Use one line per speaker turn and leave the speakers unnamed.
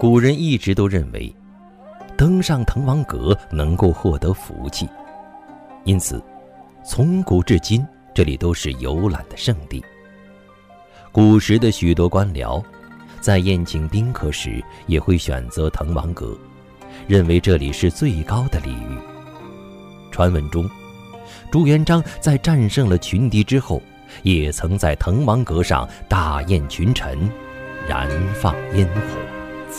古人一直都认为登上滕王阁能够获得福气，因此从古至今这里都是游览的圣地。古时的许多官僚在宴请宾客时也会选择滕王阁，认为这里是最高的礼遇。传闻中，朱元璋在战胜了群敌之后，也曾在滕王阁上大宴群臣，燃放烟火。